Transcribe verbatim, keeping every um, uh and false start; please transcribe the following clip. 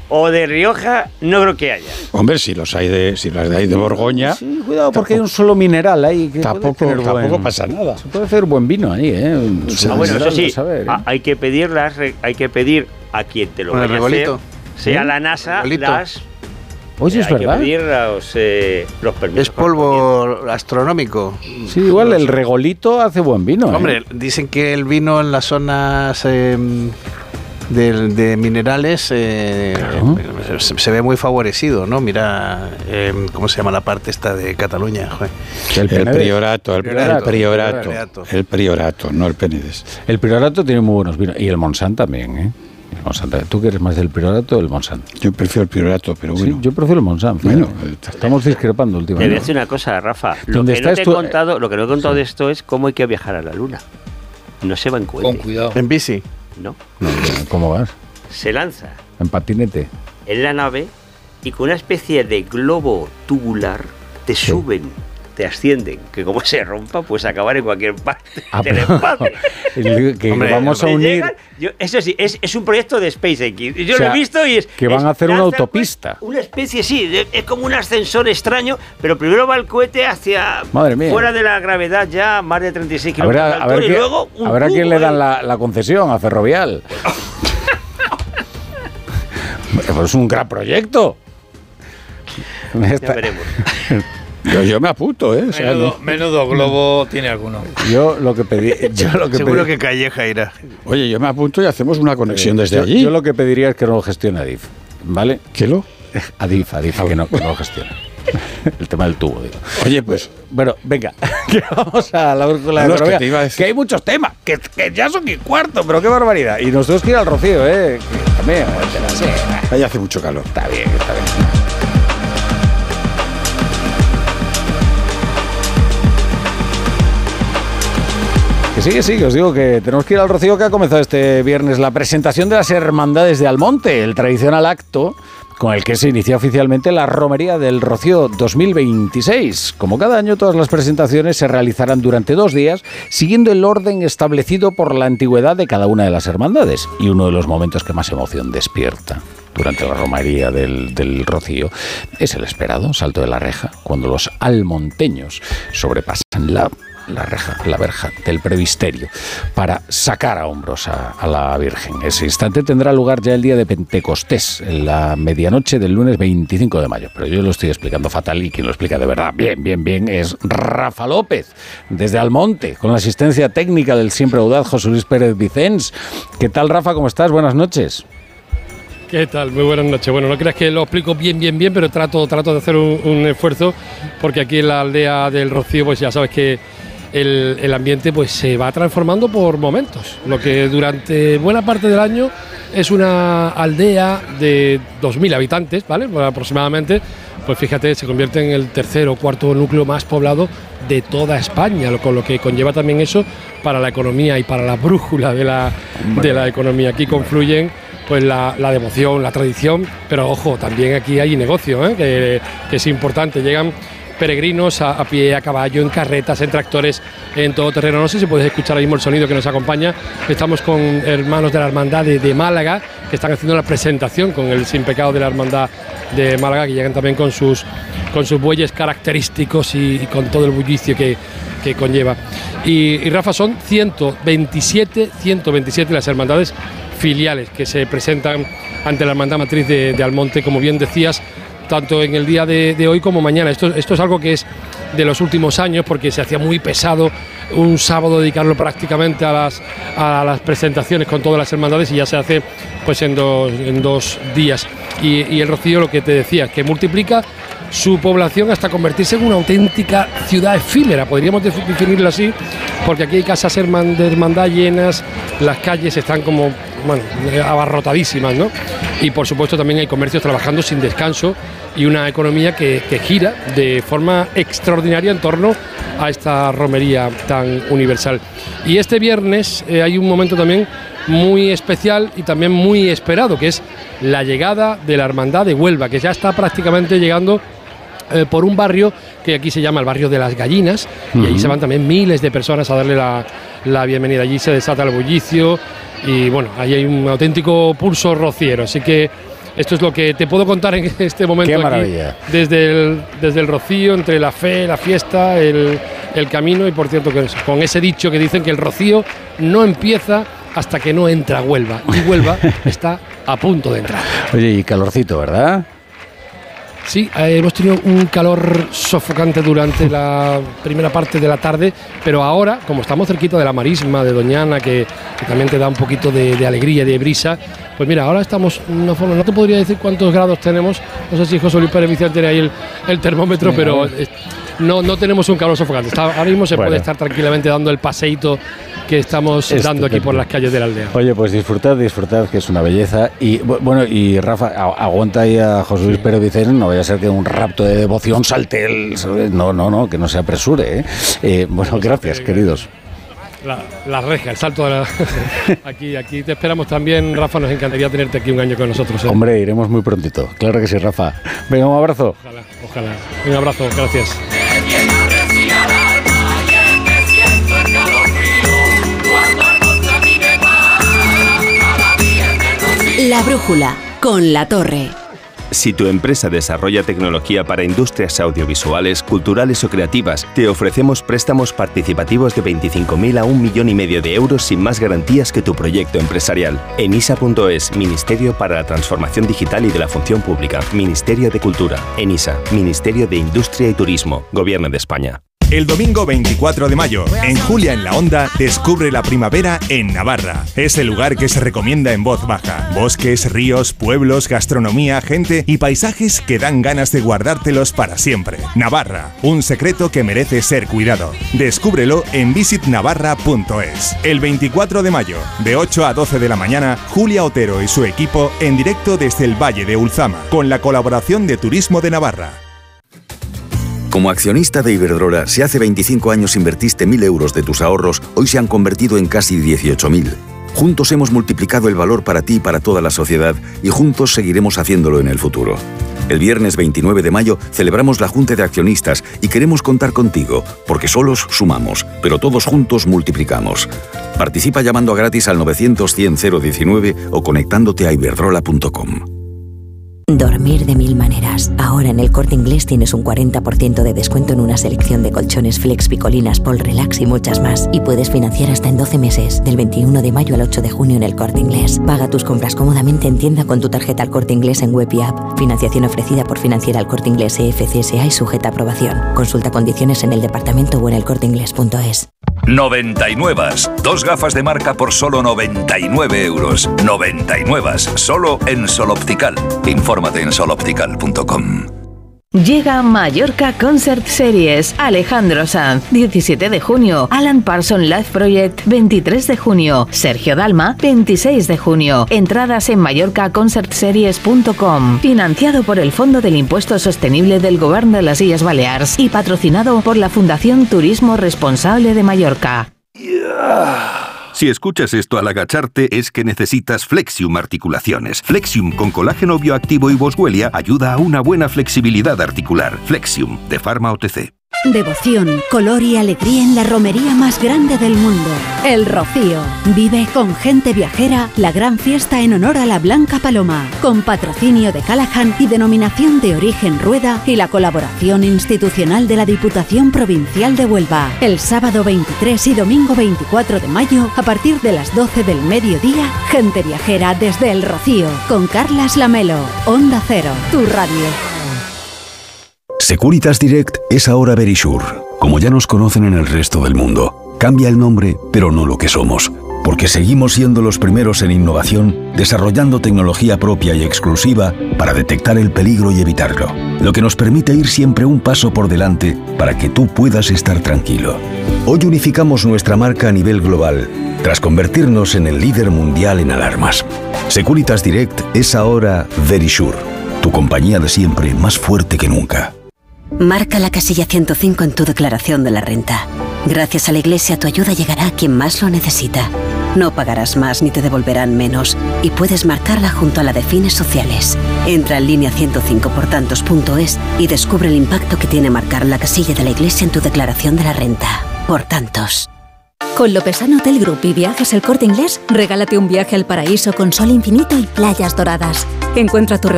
o de Rioja no creo que haya. Hombre, si los hay de, si los hay de Borgoña... Sí, cuidado, porque tampoco, hay un solo mineral ahí. Que tampoco tampoco buen, pasa nada. Se puede hacer buen vino ahí, ¿eh? Ah, bueno, eso sí, saber, ¿eh? hay que pedir las, hay que pedir a quien te lo vaya a hacer, sea ¿sí? la NASA, las... Oye, eh, es hay verdad. que pedir los, eh, los permisos. Es polvo astronómico. Sí, igual el regolito hace buen vino. Hombre, ¿eh? dicen que el vino en las zonas eh, de, de minerales eh, claro. se, se ve muy favorecido, ¿no? Mira, eh, ¿cómo se llama la parte esta de Cataluña? El, el priorato, el priorato, el priorato, priorato, el priorato, no el Penedès. El priorato tiene muy buenos vinos y el Montsant también, ¿eh? Montsant. ¿Tú quieres más del priorato o del Montsant? Yo prefiero el priorato, pero bueno. Sí, yo prefiero el Montsant. Bueno, estamos discrepando últimamente. Te voy a decir una cosa, Rafa. Lo que, no te he contado, lo que no he contado sí. de esto es cómo hay que viajar a la Luna. No se va en cohete. Con cuidado. ¿En bici? No. no. ¿Cómo vas? Se lanza. ¿En patinete? En la nave y con una especie de globo tubular te sí. suben, te ascienden, que como se rompa, pues acabar en cualquier parte ah, del espacio. Que hombre, vamos a unir... Llegan, yo, eso sí, es, es un proyecto de SpaceX. Yo o sea, lo he visto y es... Que van es, a hacer una autopista. Pues, una especie, sí, de, es como un ascensor extraño, pero primero va el cohete hacia... Madre mía. Fuera de la gravedad ya, más de treinta y seis kilómetros de altura, a ver y qué, luego un a ver a quién le dan ahí. la, la concesión, a Ferrovial. Pues es un gran proyecto. Ya veremos. Yo, yo me apunto, ¿eh? O sea, menudo, no. menudo globo tiene alguno. Yo lo que pedí. Yo lo que Seguro pedí, que Calleja irá. Oye, yo me apunto y hacemos una conexión eh, desde yo, allí. Yo lo que pediría es que no lo gestione Adif. ¿Vale? ¿Qué lo? Adif, Adif, que no, que no lo gestione. El tema del tubo, digo. Oye, pues. Bueno, venga, que vamos a la brújula de no, economía. Es que, te iba a decir. Que hay muchos temas, que, que ya son y cuarto, pero qué barbaridad. Y nosotros que ir al Rocío, ¿eh? Que también, sí. Ahí hace mucho calor. Está bien, está bien. Que sí, que sí, que os digo que tenemos que ir al Rocío, que ha comenzado este viernes la presentación de las Hermandades de Almonte, el tradicional acto con el que se inicia oficialmente la Romería del Rocío dos mil veintiséis. Como cada año, todas las presentaciones se realizarán durante dos días, siguiendo el orden establecido por la antigüedad de cada una de las hermandades. Y uno de los momentos que más emoción despierta durante la Romería del, del Rocío es el esperado salto de la reja, cuando los almonteños sobrepasan la la reja, la verja del presbiterio para sacar a hombros a, a la Virgen. Ese instante tendrá lugar ya el día de Pentecostés, en la medianoche del lunes veinticinco de mayo. Pero yo lo estoy explicando fatal y quien lo explica de verdad bien, bien, bien es Rafa López, desde Almonte, con la asistencia técnica del siempre audaz José Luis Pérez Vicens. ¿Qué tal, Rafa? ¿Cómo estás? Buenas noches. ¿Qué tal? Muy buenas noches. Bueno, no creas que lo explico bien, bien, bien, pero trato, trato de hacer un, un esfuerzo, porque aquí en la aldea del Rocío, pues ya sabes que El, el ambiente pues se va transformando por momentos. Lo que durante buena parte del año es una aldea de dos mil habitantes, ¿vale? Pues aproximadamente, pues fíjate, se convierte en el tercer o cuarto núcleo más poblado de toda España, con lo que conlleva también eso para la economía y para la brújula de la, de la economía. Aquí confluyen pues la, la devoción, la tradición, pero ojo, también aquí hay negocio, ¿eh? que, que es importante. Llegan peregrinos a, a pie, a caballo, en carretas, en tractores, en todo terreno. No sé si podéis escuchar ahora mismo el sonido que nos acompaña. Estamos con hermanos de la Hermandad de, de Málaga, que están haciendo la presentación con el Sin Pecado de la Hermandad de Málaga, que llegan también con sus, con sus bueyes característicos y, y con todo el bullicio que, que conlleva. Y, y Rafa, son ciento veintisiete las hermandades filiales que se presentan ante la Hermandad Matriz de, de Almonte, como bien decías, tanto en el día de, de hoy como mañana. Esto, esto es algo que es de los últimos años, porque se hacía muy pesado un sábado dedicarlo prácticamente a las, a las presentaciones con todas las hermandades, y ya se hace pues en dos, en dos días. Y, y el Rocío, lo que te decía, que multiplica su población hasta convertirse en una auténtica ciudad efímera, podríamos definirlo así, porque aquí hay casas de hermandad llenas, las calles están como, bueno, abarrotadísimas, ¿no? Y por supuesto también hay comercios trabajando sin descanso y una economía que, que gira de forma extraordinaria en torno a esta romería tan universal. Y este viernes eh, hay un momento también muy especial y también muy esperado, que es la llegada de la Hermandad de Huelva, que ya está prácticamente llegando eh, por un barrio que aquí se llama el barrio de las Gallinas, uh-huh. y allí se van también miles de personas a darle la, la bienvenida. Allí se desata el bullicio y bueno, ahí hay un auténtico pulso rociero, así que esto es lo que te puedo contar en este momento. ¡Qué aquí, maravilla! Desde el, desde el Rocío, entre la fe, la fiesta, el, el camino, y por cierto, que con ese dicho que dicen que el Rocío no empieza hasta que no entra Huelva, y Huelva está a punto de entrar. Oye, y calorcito, ¿verdad? Sí, eh, hemos tenido un calor sofocante durante la primera parte de la tarde, pero ahora, como estamos cerquita de la marisma de Doñana, que, que también te da un poquito de, de alegría, de brisa, pues mira, ahora estamos, no, no te podría decir cuántos grados tenemos, no sé si José Luis Pérez Vicente tiene ahí el, el termómetro, sí, pero eh, no, no tenemos un calor sofocante. Está, ahora mismo se bueno. puede estar tranquilamente dando el paseíto que estamos Estupendo. dando aquí por las calles de la aldea. Oye, pues disfrutad, disfrutad, que es una belleza. Y bueno, y Rafa, aguanta ahí a José Luis Pérez Vicente, no vaya a ser que un rapto de devoción salte el... No, no, no, que no se apresure, ¿eh? Eh, bueno, gracias, sí, queridos. La, la reja, el salto de la... aquí, aquí te esperamos también, Rafa, nos encantaría tenerte aquí un año con nosotros, ¿eh? Hombre, iremos muy prontito, claro que sí, Rafa. Venga, un abrazo. Ojalá, ojalá. Un abrazo, gracias. La brújula, con La Torre. Si tu empresa desarrolla tecnología para industrias audiovisuales, culturales o creativas, te ofrecemos préstamos participativos de veinticinco mil a un millón y medio de euros sin más garantías que tu proyecto empresarial. Enisa punto es, Ministerio para la Transformación Digital y de la Función Pública. Ministerio de Cultura. Enisa, Ministerio de Industria y Turismo. Gobierno de España. El domingo veinticuatro de mayo, en Julia en la Onda, descubre la primavera en Navarra. Es el lugar que se recomienda en voz baja. Bosques, ríos, pueblos, gastronomía, gente y paisajes que dan ganas de guardártelos para siempre. Navarra, un secreto que merece ser cuidado. Descúbrelo en visit navarra punto es. El veinticuatro de mayo, de ocho a doce de la mañana, Julia Otero y su equipo en directo desde el Valle de Ulzama, con la colaboración de Turismo de Navarra. Como accionista de Iberdrola, si hace veinticinco años invertiste mil euros de tus ahorros, hoy se han convertido en casi dieciocho mil. Juntos hemos multiplicado el valor para ti y para toda la sociedad, y juntos seguiremos haciéndolo en el futuro. El viernes veintinueve de mayo celebramos la Junta de Accionistas y queremos contar contigo, porque solos sumamos, pero todos juntos multiplicamos. Participa llamando a gratis al novecientos cien cero diecinueve o conectándote a iberdrola punto com. Dormir de mil maneras. Ahora en El Corte Inglés tienes un cuarenta por ciento de descuento en una selección de colchones Flex, Picolinas, Pol Relax y muchas más. Y puedes financiar hasta en doce meses, del veintiuno de mayo al ocho de junio en El Corte Inglés. Paga tus compras cómodamente en tienda con tu tarjeta El Corte Inglés en web y app. Financiación ofrecida por Financiera El Corte Inglés E F C S A y sujeta a aprobación. Consulta condiciones en el departamento o en el corte inglés punto es. noventa y nueve. Dos gafas de marca por solo noventa y nueve euros. noventa y nueve. Solo en Sol Optical. Infórmate en sol optical punto com. Llega Mallorca Concert Series. Alejandro Sanz, diecisiete de junio. Alan Parsons Live Project, veintitrés de junio. Sergio Dalma, veintiséis de junio. Entradas en mallorca concert series punto com. Financiado por el Fondo del Impuesto Sostenible del Gobierno de las Illes Baleares y patrocinado por la Fundación Turismo Responsable de Mallorca. Yeah. Si escuchas esto al agacharte es que necesitas Flexium Articulaciones. Flexium con colágeno bioactivo y boswellia ayuda a una buena flexibilidad articular. Flexium, de Pharma O T C. Devoción, color y alegría en la romería más grande del mundo, El Rocío. Vive con gente viajera la gran fiesta en honor a la Blanca Paloma, con patrocinio de Callahan y denominación de origen Rueda y la colaboración institucional de la Diputación Provincial de Huelva. El sábado veintitrés y domingo veinticuatro de mayo, a partir de las doce del mediodía, gente viajera desde El Rocío, con Carlas Lamelo. Onda Cero, tu radio. Securitas Direct es ahora Verisure, como ya nos conocen en el resto del mundo. Cambia el nombre, pero no lo que somos, porque seguimos siendo los primeros en innovación, desarrollando tecnología propia y exclusiva para detectar el peligro y evitarlo, lo que nos permite ir siempre un paso por delante para que tú puedas estar tranquilo. Hoy unificamos nuestra marca a nivel global, tras convertirnos en el líder mundial en alarmas. Securitas Direct es ahora Verisure, tu compañía de siempre más fuerte que nunca. Marca la casilla ciento cinco en tu declaración de la renta. Gracias a la Iglesia tu ayuda llegará a quien más lo necesita. No pagarás más ni te devolverán menos y puedes marcarla junto a la de fines sociales. Entra en línea ciento cinco por tantos punto es y descubre el impacto que tiene marcar la casilla de la Iglesia en tu declaración de la renta. Por tantos. Con Lopesan Hotel Group y Viajes El Corte Inglés, regálate un viaje al paraíso con sol infinito y playas doradas. Encuentra tu